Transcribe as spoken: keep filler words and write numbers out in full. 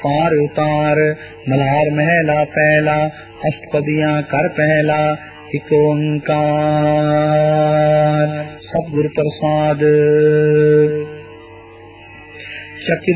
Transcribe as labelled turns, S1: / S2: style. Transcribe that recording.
S1: पार उतार, मल्हार महला पहला, अष्टपदियां कर पहला, एक ओंकार। सतगुरु प्रसाद। चक्र